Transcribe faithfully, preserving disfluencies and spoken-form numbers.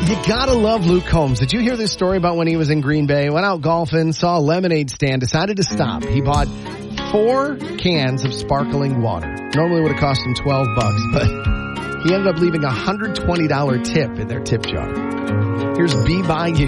You gotta love Luke Combs. Did you hear this story about when he was in Green Bay? Went out golfing, saw a lemonade stand, decided to stop. He bought four cans of sparkling water. Normally would have cost him twelve bucks, but he ended up leaving a one hundred twenty dollars tip in their tip jar. Here's Be By You.